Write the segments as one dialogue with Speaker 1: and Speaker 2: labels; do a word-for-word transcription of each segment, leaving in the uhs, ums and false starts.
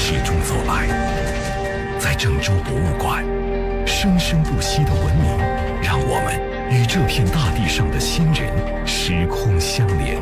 Speaker 1: 史中走来，在郑州博物馆，生生不息的文明，让我们与这片大地上的先人时空相连。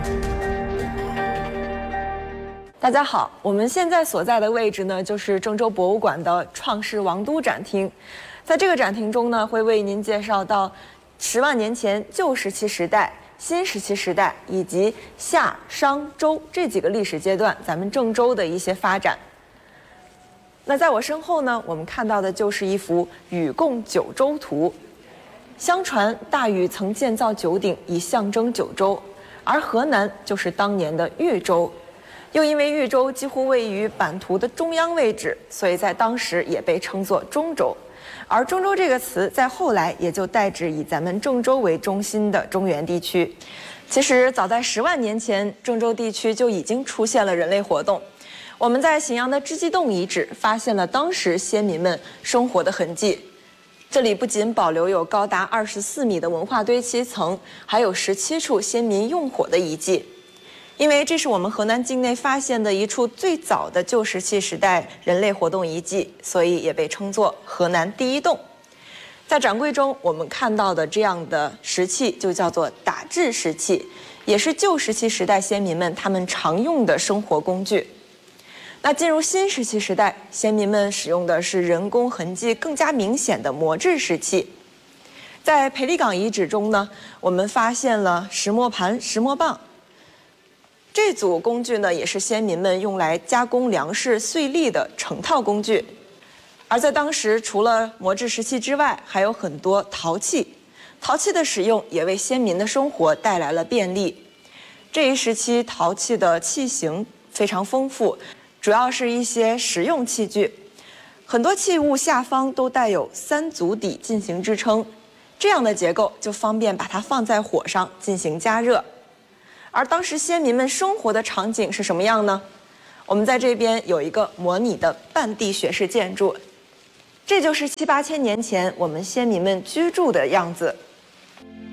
Speaker 2: 大家好，我们现在所在的位置呢，就是郑州博物馆的创世王都展厅。在这个展厅中呢，会为您介绍到十万年前旧石器时代、新石器时代以及夏、商、周这几个历史阶段，咱们郑州的一些发展。那在我身后呢，我们看到的就是一幅禹贡九州图。相传大禹曾建造九鼎，以象征九州，而河南就是当年的豫州。又因为豫州几乎位于版图的中央位置，所以在当时也被称作中州。而中州这个词在后来也就代指以咱们郑州为中心的中原地区。其实早在十万年前，郑州地区就已经出现了人类活动。我们在荥阳的织机洞遗址发现了当时先民们生活的痕迹。这里不仅保留有高达二十四米的文化堆砌层，还有十七处先民用火的遗迹。因为这是我们河南境内发现的一处最早的旧石器时代人类活动遗迹，所以也被称作河南第一洞。在展柜中我们看到的这样的石器就叫做打制石器，也是旧石器时代先民们他们常用的生活工具。那进入新石器时代，先民们使用的是人工痕迹更加明显的磨制石器。在裴李岗遗址中呢，我们发现了石磨盘、石磨棒。这组工具呢，也是先民们用来加工粮食碎粒的成套工具。而在当时，除了磨制石器之外，还有很多陶器。陶器的使用也为先民的生活带来了便利。这一时期陶器的器型非常丰富，主要是一些实用器具。很多器物下方都带有三足底进行支撑，这样的结构就方便把它放在火上进行加热。而当时先民们生活的场景是什么样呢？我们在这边有一个模拟的半地穴式建筑，这就是七八千年前我们先民们居住的样子。